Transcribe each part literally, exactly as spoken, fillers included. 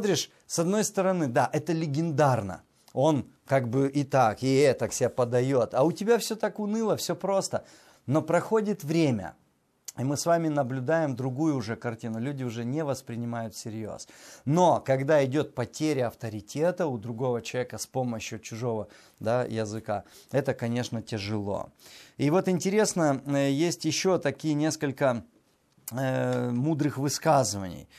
смотришь, с одной стороны, да, это легендарно. Он как бы и так, и это себя подает. А у тебя все так уныло, все просто. Но проходит время, и мы с вами наблюдаем другую уже картину. Люди уже не воспринимают всерьез. Но когда идет потеря авторитета у другого человека с помощью чужого, да, языка, это, конечно, тяжело. И вот интересно, есть еще такие несколько э, мудрых высказываний.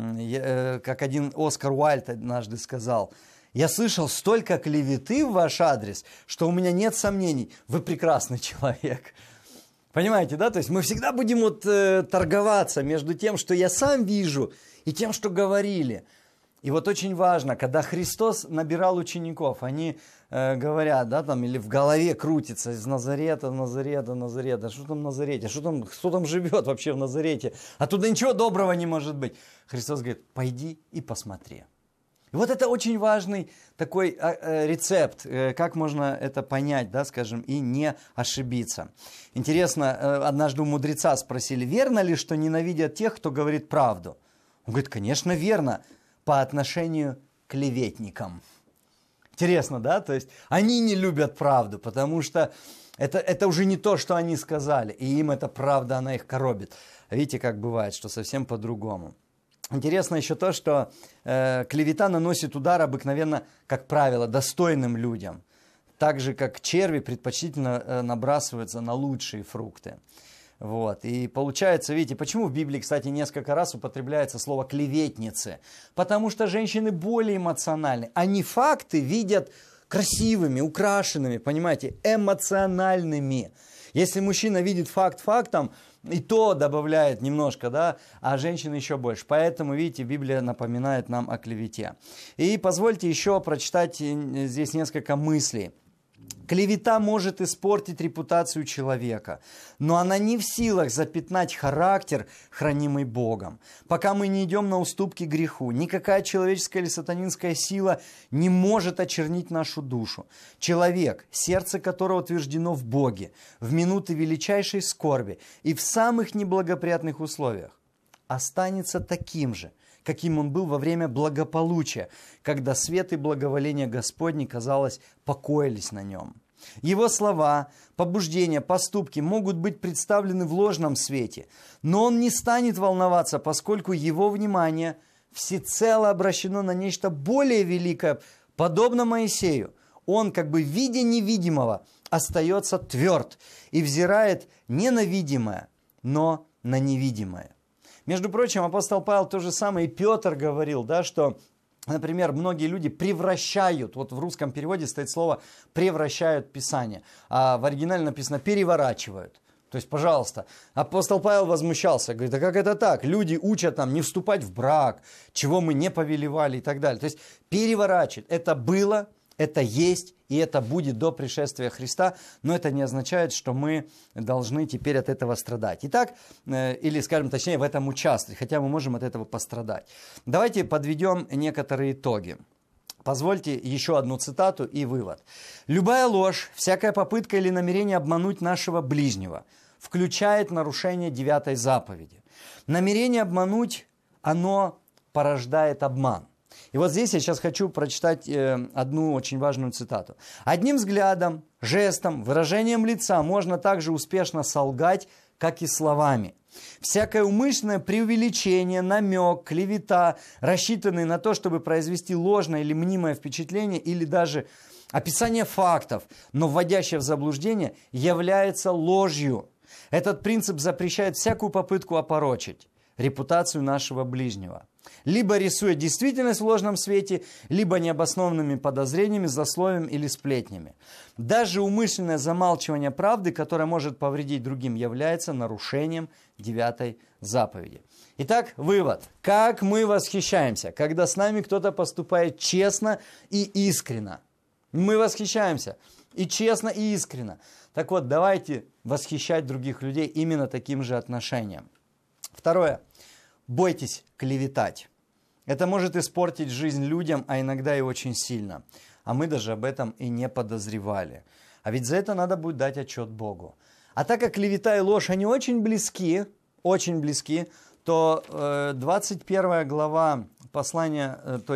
Э, как один Оскар Уайльд однажды сказал: «Я слышал столько клеветы в ваш адрес, что у меня нет сомнений, вы прекрасный человек». Понимаете, да? То есть мы всегда будем вот, э, торговаться между тем, что я сам вижу, и тем, что говорили. И вот очень важно, когда Христос набирал учеников, они э, говорят, да, там, или в голове крутится из Назарета, Назарета, Назарета, что там в Назарете, что там, кто там живет вообще в Назарете, оттуда ничего доброго не может быть. Христос говорит: пойди и посмотри. И вот это очень важный такой э, рецепт, э, как можно это понять, да, скажем, и не ошибиться. Интересно, э, однажды у мудреца спросили: верно ли, что ненавидят тех, кто говорит правду? Он говорит: конечно, верно, по отношению к клеветникам. Интересно, да? То есть они не любят правду, потому что это, это уже не то, что они сказали, и им эта правда, она их коробит. Видите, как бывает, что совсем по-другому. Интересно еще то, что э, клевета наносит удар обыкновенно, как правило, достойным людям. Так же, как черви предпочтительно э, набрасываются на лучшие фрукты. Вот. И получается, видите, почему в Библии, кстати, несколько раз употребляется слово «клеветницы»? Потому что женщины более эмоциональны. Они факты видят красивыми, украшенными, понимаете, эмоциональными. Если мужчина видит факт фактом, и то добавляет немножко, да, а женщины еще больше. Поэтому, видите, Библия напоминает нам о клевете. И позвольте еще прочитать здесь несколько мыслей. Клевета может испортить репутацию человека, но она не в силах запятнать характер, хранимый Богом. Пока мы не идем на уступки греху, никакая человеческая или сатанинская сила не может очернить нашу душу. Человек, сердце которого утверждено в Боге, в минуты величайшей скорби и в самых неблагоприятных условиях, останется таким же, каким он был во время благополучия, когда свет и благоволение Господне, казалось, покоились на нем. Его слова, побуждения, поступки могут быть представлены в ложном свете, но он не станет волноваться, поскольку его внимание всецело обращено на нечто более великое, подобно Моисею. Он, как бы видя невидимого, остается тверд и взирает не на видимое, но на невидимое. Между прочим, апостол Павел то же самое и Петр говорил, да, что, например, многие люди превращают, вот в русском переводе стоит слово «превращают Писание», а в оригинале написано «переворачивают». То есть, пожалуйста, апостол Павел возмущался, говорит: а как это так? Люди учат нам не вступать в брак, чего мы не повелевали и так далее. То есть, переворачивать. Это было, это есть и это будет до пришествия Христа, но это не означает, что мы должны теперь от этого страдать. Итак, э, или, скажем точнее, в этом участвовать, хотя мы можем от этого пострадать. Давайте подведем некоторые итоги. Позвольте еще одну цитату и вывод. «Любая ложь, всякая попытка или намерение обмануть нашего ближнего включает нарушение девятой заповеди. Намерение обмануть, оно порождает обман». И вот здесь я сейчас хочу прочитать э, одну очень важную цитату. «Одним взглядом, жестом, выражением лица можно также успешно солгать, как и словами. Всякое умышленное преувеличение, намек, клевета, рассчитанные на то, чтобы произвести ложное или мнимое впечатление, или даже описание фактов, но вводящее в заблуждение, является ложью. Этот принцип запрещает всякую попытку опорочить репутацию нашего ближнего, либо рисуя действительность в ложном свете, либо необоснованными подозрениями, злословием или сплетнями. Даже умышленное замалчивание правды, которое может повредить другим, является нарушением девятой заповеди». Итак, вывод. Как мы восхищаемся, когда с нами кто-то поступает честно и искренно. Мы восхищаемся и честно, и искренно. Так вот, давайте восхищать других людей именно таким же отношением. Второе. Бойтесь клеветать. Это может испортить жизнь людям, а иногда и очень сильно. А мы даже об этом и не подозревали. А ведь за это надо будет дать отчет Богу. А так как клевета и ложь, они очень близки, очень близки, то э, двадцать первая глава послания, э, то